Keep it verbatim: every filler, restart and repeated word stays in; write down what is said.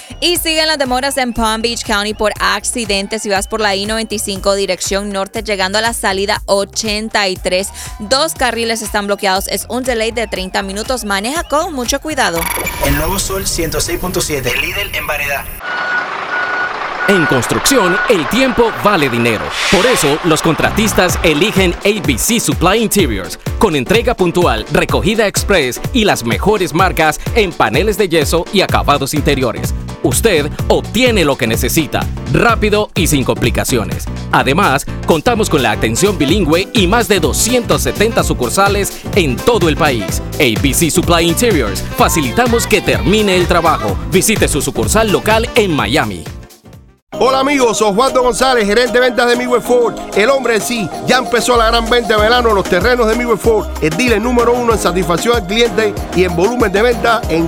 Y siguen las demoras en Palm Beach County por accidentes. Si vas por la I noventa y cinco dirección norte, llegando a la salida ochenta y tres, dos carriles están bloqueados. Es un delay de treinta minutos. Maneja con mucho cuidado. El Nuevo Sol ciento seis punto siete, líder en variedad. En construcción, el tiempo vale dinero. Por eso, los contratistas eligen A B C Supply Interiors, con entrega puntual, recogida express y las mejores marcas en paneles de yeso y acabados interiores. Usted obtiene lo que necesita, rápido y sin complicaciones. Además, contamos con la atención bilingüe y más de doscientas setenta sucursales en todo el país. A B C Supply Interiors, facilitamos que termine el trabajo. Visite su sucursal local en Miami. Hola amigos, Osvaldo González, gerente de ventas de Midwest Ford. El hombre en sí, ya empezó la gran venta de verano en los terrenos de Midwest Ford. El dealer número uno en satisfacción al cliente y en volumen de venta en